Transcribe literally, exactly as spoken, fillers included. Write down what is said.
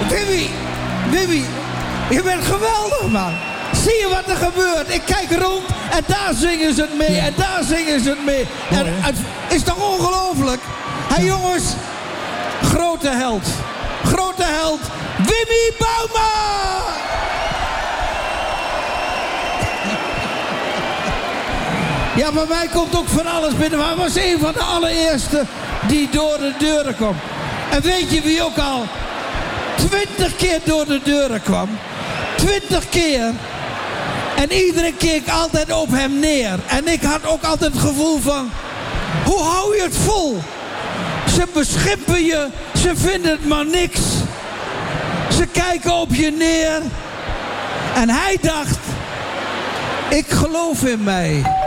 Wimmy, Wimmy, je bent geweldig, man. Zie je wat er gebeurt? Ik kijk rond en daar zingen ze het mee en daar zingen ze het mee. En het is toch ongelooflijk? Hé hey, jongens, grote held. Grote held, Wimmy Bouma! Ja, bij mij komt ook van alles binnen. Maar hij was een van de allereerste die door de deuren kwam. En weet je wie ook al twintig keer door de deuren kwam? Twintig keer. En iedere keer altijd op hem neer. En ik had ook altijd het gevoel van, hoe hou je het vol? Ze beschimpen je, ze vinden het maar niks. Ze kijken op je neer. En hij dacht, ik geloof in mij.